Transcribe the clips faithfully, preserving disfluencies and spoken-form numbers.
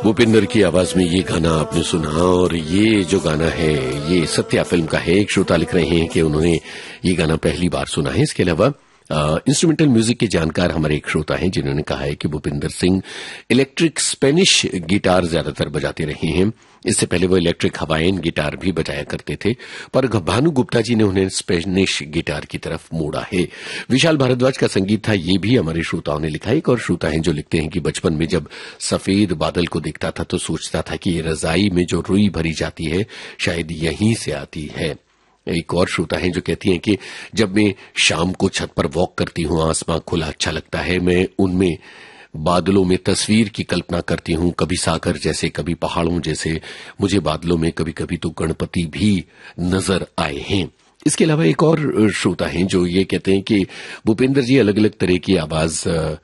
भूपिंदर की आवाज में ये गाना आपने सुना, और ये जो गाना है ये सत्या फिल्म का है। एक श्रोता लिख रहे हैं कि उन्होंने ये गाना पहली बार सुना है। इसके अलावा इंस्ट्रूमेंटल म्यूजिक के जानकार हमारे एक श्रोता हैं जिन्होंने कहा है कि Bhupinder Singh electric Spanish guitar ज्यादातर बजाते रहे हैं। इससे पहले वो इलेक्ट्रिक हवाइन गिटार भी बजाया करते थे, पर भानु गुप्ता जी ने उन्हें स्पेनिश गिटार की तरफ मोड़ा है। विशाल भारद्वाज का संगीत था, ये भी हमारे श्रोताओं ने लिखा है। एक और श्रोता हैं जो लिखते हैं कि बचपन में जब सफेद बादल को देखता था तो सोचता था कि ये रजाई में जो रुई भरी जाती है शायद यहीं से आती है। एक और श्रोता है जो कहती हैं कि जब मैं शाम को छत पर वॉक करती हूं, आसमान खुला अच्छा लगता है, मैं उनमें बादलों में तस्वीर की कल्पना करती हूं, कभी सागर जैसे, कभी पहाड़ों जैसे। मुझे बादलों में कभी कभी तो गणपति भी नजर आए हैं। इसके अलावा एक और श्रोता हैं जो ये कहते हैं कि भूपेंद्र जी अलग अलग तरह की आवाज,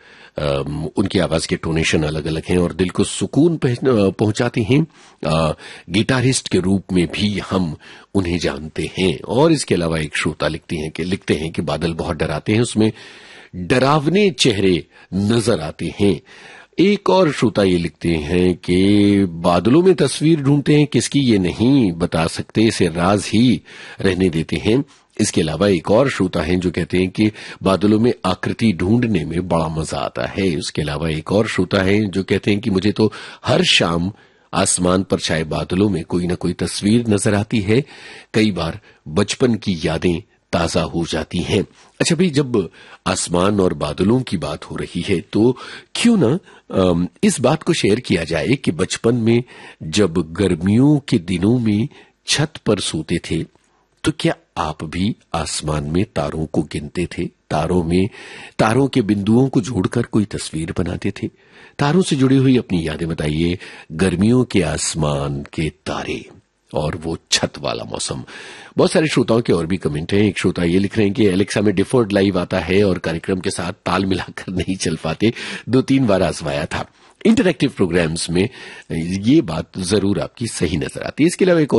उनकी आवाज के टोनेशन अलग अलग हैं और दिल को सुकून पहुंचाते हैं। गिटारिस्ट के रूप में भी हम उन्हें जानते हैं। और इसके अलावा एक श्रोता लिखती हैं कि लिखते हैं कि बादल बहुत डराते हैं, उसमें डरावने चेहरे नजर आते हैं। एक और श्रोता ये लिखते हैं कि बादलों में तस्वीर ढूंढते हैं, किसकी ये नहीं बता सकते, इसे राज ही रहने देते हैं। इसके अलावा एक और श्रोता हैं जो कहते हैं कि बादलों में आकृति ढूंढने में बड़ा मजा आता है। इसके अलावा एक और श्रोता हैं जो कहते हैं कि मुझे तो हर शाम आसमान पर छाए बादलों में कोई न कोई तस्वीर नजर आती है, कई बार बचपन की यादें ताजा हो जाती हैं। अच्छा भाई, जब आसमान और बादलों की बात हो रही है तो क्यों ना इस बात को शेयर किया जाए कि बचपन में जब गर्मियों के दिनों में छत पर सोते थे तो क्या आप भी आसमान में तारों को गिनते थे? तारों में तारों के बिंदुओं को जोड़कर कोई तस्वीर बनाते थे? तारों से जुड़ी हुई अपनी यादें बताइए। गर्मियों के आसमान के तारे और वो छत वाला मौसम। बहुत सारे श्रोताओं के और भी कमेंट हैं। एक श्रोता ये लिख रहे हैं कि एलेक्सा में डिफर्ड लाइव आता है और कार्यक्रम के साथ ताल मिलाकर नहीं चल पाते, दो तीन बार आजमाया था। इंटरैक्टिव प्रोग्राम्स में ये बात जरूर आपकी सही नजर आती है। इसके अलावा एक